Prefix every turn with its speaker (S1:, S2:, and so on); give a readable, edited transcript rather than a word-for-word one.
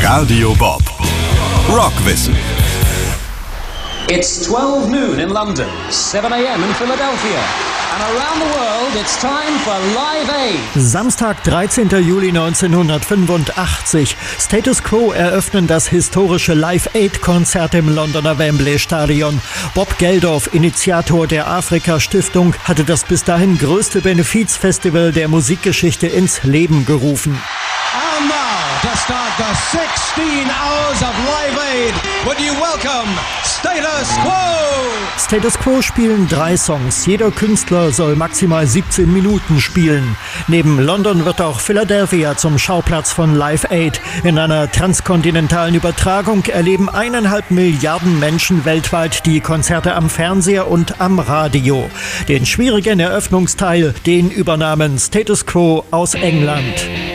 S1: Radio Bob. Rockwissen.
S2: It's 12 noon in London, 7 a.m. in Philadelphia. And around the world, it's time for Live Aid.
S3: Samstag, 13. Juli 1985. Status Quo eröffnen das historische Live Aid-Konzert im Londoner Wembley Stadion. Bob Geldof, Initiator der Afrika-Stiftung, hatte das bis dahin größte Benefizfestival der Musikgeschichte ins Leben gerufen.
S4: And now, to start the 16 hours of Live Aid, would you welcome Status Quo?
S3: Status Quo spielen 3 Songs. Jeder Künstler soll maximal 17 Minuten spielen. Neben London wird auch Philadelphia zum Schauplatz von Live Aid. In einer transkontinentalen Übertragung erleben 1,5 Milliarden Menschen weltweit die Konzerte am Fernseher und am Radio. Den schwierigen Eröffnungsteil, den übernahmen Status Quo aus England.